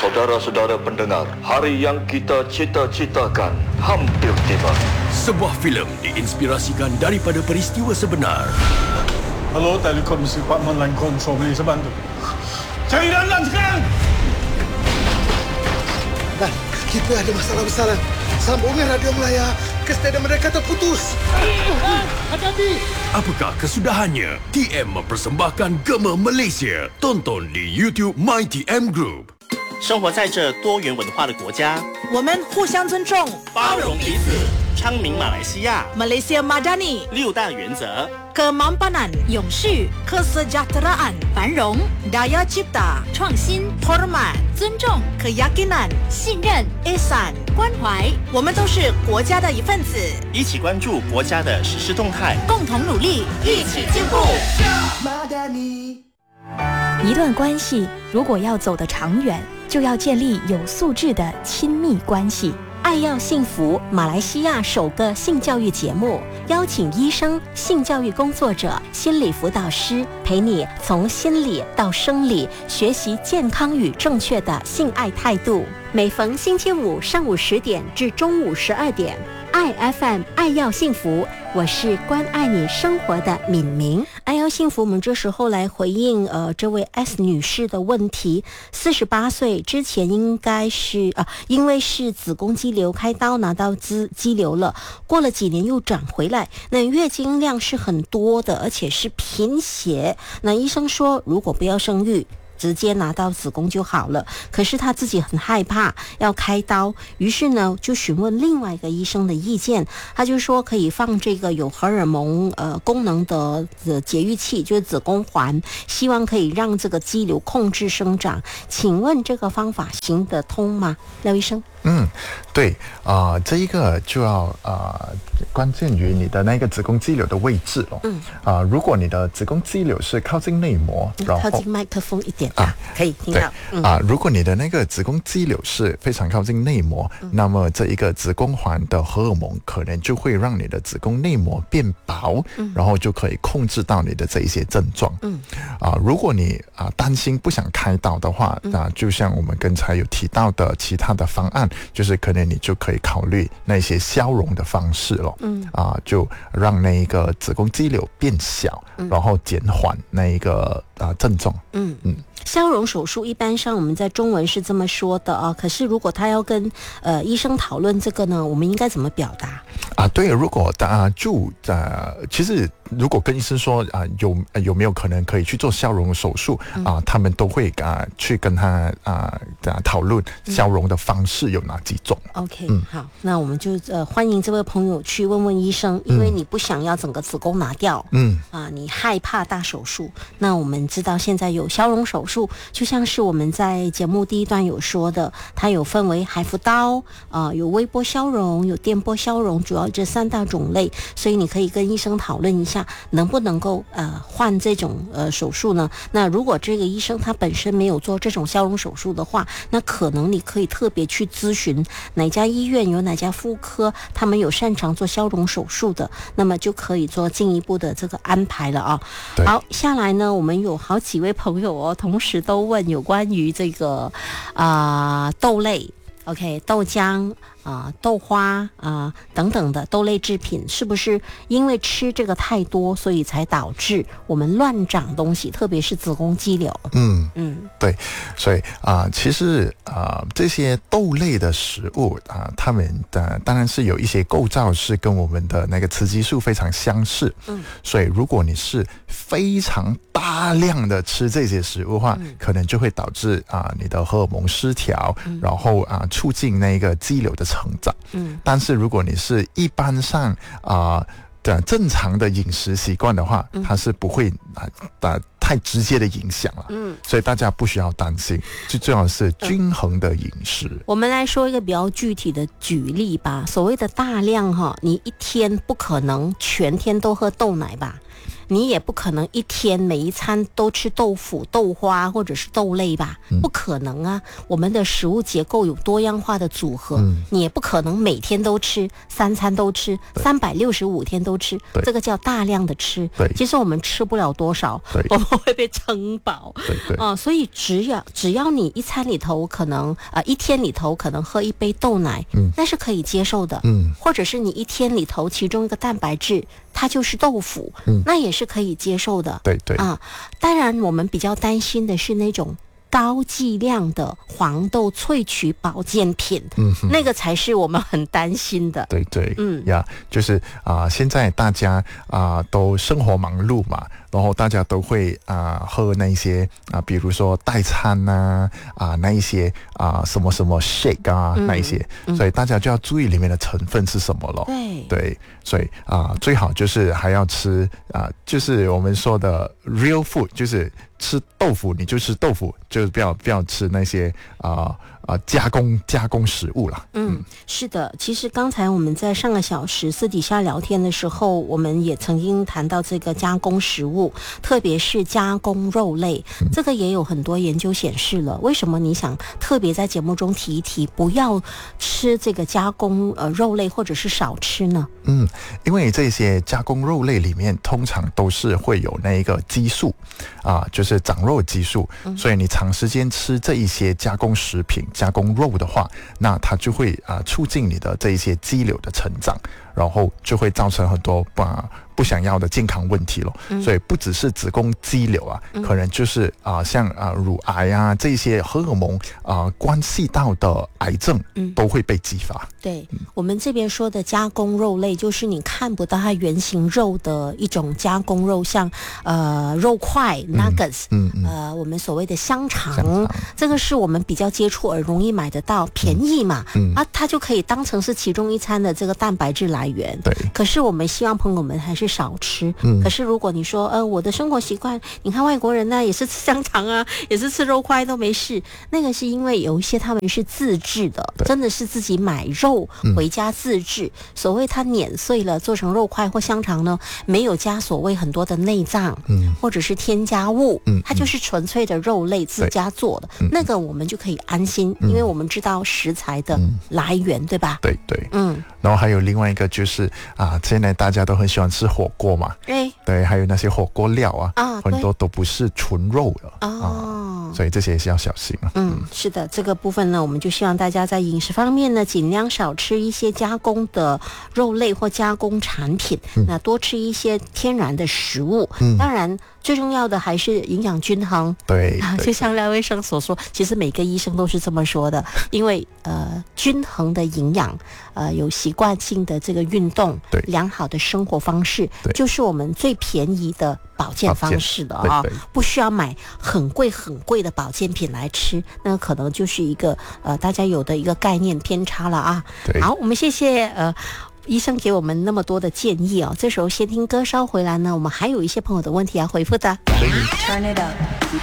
Saudara-saudara pendengar, hari yang kita cita-citakan hampir tiba. Sebuah filem diinspirasikan daripada peristiwa sebenar. Halo, Telekom Department Line Control, boleh saya bantu? Cari dalam sekarang! Dan kita ada masalah besar. Sambungan radio Melaya ke stadium mereka terputus. Hati-hati! Apakah kesudahannya? TM mempersembahkan Gema Malaysia. Tonton di YouTube MyTM Group. 生活在这多元文化的国家， 我们互相尊重， 包容彼此，昌明马来西亚 Malaysia Madani 6大原则。 Kemampanan, 永续 kesejahteraan, 繁荣 daya cipta, 创新 hormat, 尊重 keyakinan, 信任 ihsan, 关怀。我们都是国家的一份子， 一起关注国家的实施动态， 共同努力，一起进步。 一段关系如果要走得长远，就要建立有素质的亲密关系。爱要幸福，马来西亚首个性教育节目，邀请医生、性教育工作者、心理辅导师，陪你从心理到生理，学习健康与正确的性爱态度。每逢星期五上午10点至中午12点，爱 FM 爱要幸福，我是关爱你生活的敏明。爱要幸福，我们这时候来回应这位 S 女士的问题。48岁之前应该是因为是子宫肌瘤开刀拿到肌瘤了，过了几年又长回来，那月经量是很多的，而且是贫血。那医生说如果不要生育，直接拿到子宫就好了，可是他自己很害怕要开刀，于是呢就询问另外一个医生的意见，他就说可以放这个有荷尔蒙功能的节育器，就是子宫环，希望可以让这个肌瘤控制生长。请问这个方法行得通吗，廖医生？ 对这一个就要关键于你的那个子宫肌瘤的位置了。如果你的子宫肌瘤是靠近内膜，然后靠近麦克风一点可以听到。 如果你的那个子宫肌瘤是非常靠近内膜，那么这一个子宫环的荷尔蒙可能就会让你的子宫内膜变薄，然后就可以控制到你的这一些症状。如果你担心不想开刀的话，就像我们刚才有提到的其他的方案，就是可能你就可以考虑那些消融的方式了。就让那一个子宫肌瘤变小，然后减缓那一个症状。 消融手术一般上我们在中文是这么说的可是如果他要跟医生讨论这个呢，我们应该怎么表达？ 对，如果其实如果跟医生说有没有可能可以去做消融手术他们都会去跟他讨论消融的方式有哪几种。 OK，好，那我们就欢迎这位朋友去问问医生，因为你不想要整个子宫拿掉，你害怕大手术。那我们知道现在有消融手术，就像是我们在节目第一段有说的，它有分为海扶刀有微波消融，有电波消融，主要这3大种类，所以你可以跟医生讨论一下能不能够换这种手术呢？那如果这个医生他本身没有做这种消融手术的话，那可能你可以特别去咨询哪家医院有哪家妇科他们有擅长做消融手术的，那么就可以做进一步的这个安排了好，下来呢我们有好几位朋友同时都问有关于这个豆类，OK， 豆浆豆花等等的豆类制品，是不是因为吃这个太多，所以才导致我们乱长东西，特别是子宫肌瘤？ 对，所以其实这些豆类的食物它们当然是有一些构造是跟我们的那个雌激素非常相似。所以如果你是非常大量的吃这些食物的话，可能就会导致你的荷尔蒙失调，然后促进那个肌瘤的成长。但是如果你是一般上正常的饮食习惯的话，它是不会太直接的影响了。所以大家不需要担心，最重要的是均衡的饮食。 我们来说一个比较具体的举例吧。所谓的大量你一天不可能全天都喝豆奶吧？ 你也不可能一天每一餐都吃豆腐、豆花或者是豆类吧？不可能啊！我们的食物结构有多样化的组合，你也不可能每天都吃，3餐都吃，365天都吃，这个叫大量的吃。其实我们吃不了多少，我们会被撑饱。所以只要你一餐里头可能一天里头可能喝一杯豆奶，那是可以接受的。或者是你一天里头其中一个蛋白质它就是豆腐，那也是可以接受的。对当然我们比较担心的是那种高剂量的黄豆萃取保健品，那个才是我们很担心的。对， 就是现在大家都生活忙碌嘛，然后大家都会喝那些比如说代餐那一些什么什么 shake 那一些，所以大家就要注意里面的成分是什么了。对，所以最好就是还要吃就是我们说的 real food， 就是吃豆腐你就吃豆腐，就是不要吃那些加工食物了。 是的，其实刚才我们在上个小时私底下聊天的时候，我们也曾经谈到这个加工食物，特别是加工肉类，这个也有很多研究显示了。为什么你想特别在节目中提一提，不要吃这个加工肉类，或者是少吃呢？ 因为这些加工肉类里面通常都是会有那一个激素就是长肉激素，所以你长时间吃这一些加工食品、加工肉的话，那它就会促进你的这一些肌瘤的成长，然后就会造成很多不想要的健康问题了。所以不只是子宫肌瘤可能就是像乳癌这些荷尔蒙关系到的癌症都会被激发。 对，我们这边说的加工肉类，就是你看不到它原型肉的一种加工肉，像肉块 nuggets，我们所谓的香肠，这个是我们比较接触而容易买得到，便宜嘛，它就可以当成是其中一餐的这个蛋白质来源。 对， 可是我们希望朋友们还是少吃。可是如果你说我的生活习惯，你看外国人呢也是吃香肠也是吃肉块都没事，那个是因为有一些他们是自制的，真的是自己买肉回家自制，所谓它碾碎了做成肉块或香肠呢，没有加所谓很多的内脏或者是添加物，它就是纯粹的肉类自家做的，那个我们就可以安心，因为我们知道食材的来源，对吧？ 对，然后还有另外一个就是现在大家都很喜欢吃火锅嘛，对，还有那些火锅料很多都不是纯肉的所以这些也是要小心。 是的，这个部分呢，我们就希望大家在饮食方面呢，尽量少吃一些加工的肉类或加工产品，那多吃一些天然的食物。当然最重要的还是营养均衡。 对， 就像廖医生所说，其实每个医生都是这么说的，因为均衡的营养，有习惯性的这个运动，良好的生活方式，就是我们最便宜的保健方式的不需要买很贵的保健品来吃，那可能就是一个大家有的一个概念偏差了好，我们谢谢医生给我们那么多的建议这时候先听歌，稍回来呢，我们还有一些朋友的问题要回复的。Turn it up。